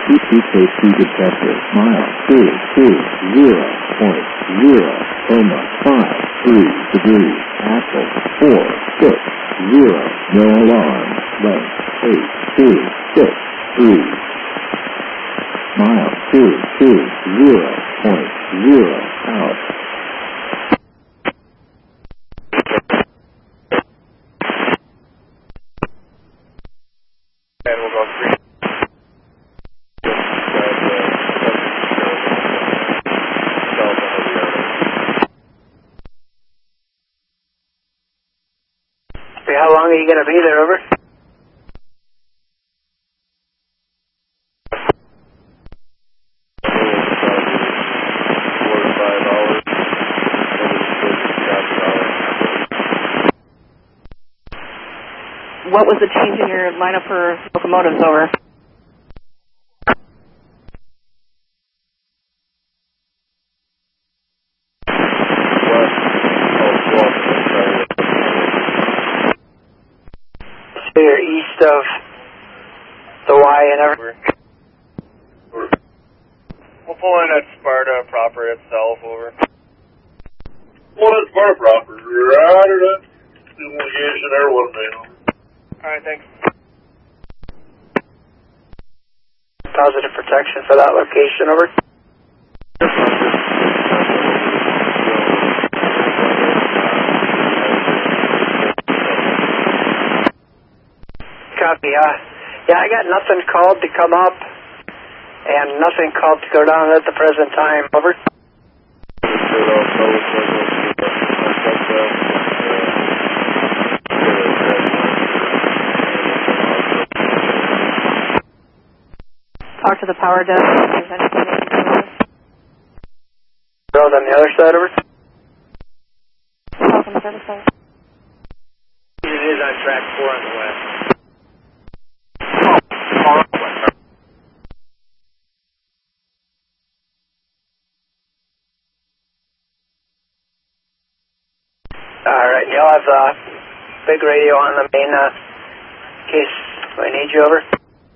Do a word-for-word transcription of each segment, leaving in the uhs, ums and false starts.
T P K C detected. Mile two two zero point zero, coma five three degrees. Axle four six zero. No alarm. Length eight two six three. Mile two two zero point zero out. And we'll go three. How long are you going to be there, over? What was the change in your lineup for locomotives, over? So you're east of the Y and everything? We'll pull in at Sparta proper itself, over. Well, it's Sparta proper. Right at that investigation there, one day. Alright, thanks. Positive protection for that location, over. Copy, uh, yeah, I got nothing called to come up, and nothing called to go down at the present time, over. Talk to the power desk if there's anything they can do. Road on the other side, over. Talk on the other side. It is on track four on the west. Alright, you'll have the big radio on the main uh, case I need you, over.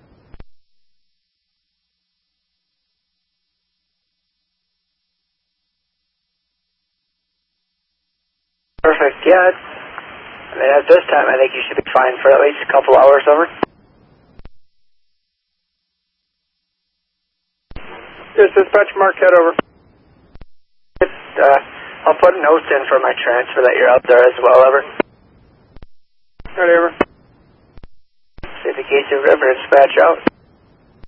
Perfect, yeah. I mean, at this time, I think you should be fine for at least a couple hours, over. This is dispatch Marquette, over. Uh, I'll put notes in for my transfer that you're out there as well, over. Ready, over. See the case of river, dispatch out.